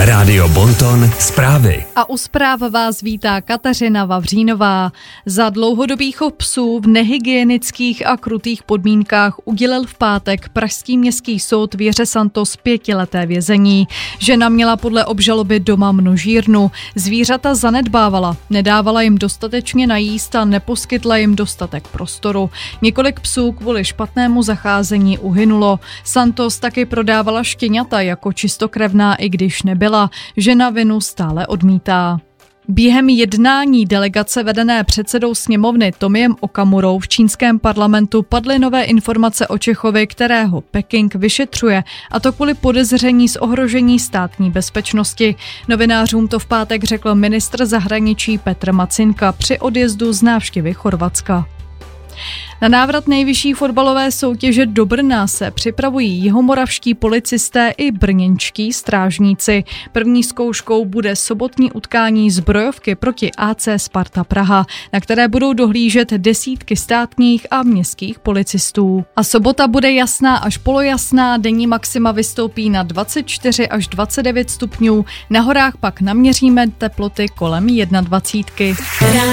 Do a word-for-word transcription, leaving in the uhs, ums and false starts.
Rádio Bonton zprávy. A u zpráv vás vítá Kateřina Vavřínová. Za dlouhodobý chov psů v nehygienických a krutých podmínkách udělil v pátek pražský městský soud Věře Santos pětileté vězení. Žena měla podle obžaloby doma množírnu. Zvířata zanedbávala, nedávala jim dostatečně najíst a neposkytla jim dostatek prostoru. Několik psů kvůli špatnému zacházení uhynulo. Santos taky prodávala štěňata jako čistokrevná, i když nebyla. Žena vinu stále odmítá. Během jednání delegace vedené předsedou sněmovny Tomiem Okamurou v čínském parlamentu padly nové informace o Čechovi, kterého Peking vyšetřuje, a to kvůli podezření z ohrožení státní bezpečnosti. Novinářům to v pátek řekl ministr zahraničí Petr Macinka při odjezdu z návštěvy Chorvatska. Na návrat nejvyšší fotbalové soutěže do Brna se připravují jihomoravští policisté i brněnští strážníci. První zkouškou bude sobotní utkání zbrojovky proti A C Sparta Praha, na které budou dohlížet desítky státních a městských policistů. A sobota bude jasná až polojasná, denní maxima vystoupí na dvacet čtyři až dvacet devět stupňů, na horách pak naměříme teploty kolem dvacet jedna.